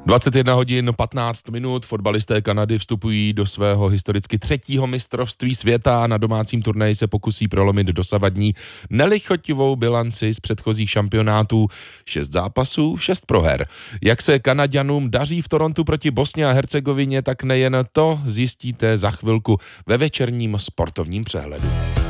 21 hodin 15 minut, fotbalisté Kanady vstupují do svého historicky 3. mistrovství světa. Na domácím turnaji se pokusí prolomit dosavadní nelichotivou bilanci z předchozích šampionátů. 6 zápasů, 6 proher. Jak se Kanaďanům daří v Torontu proti Bosně a Hercegovině, tak nejen to zjistíte za chvilku ve večerním sportovním přehledu.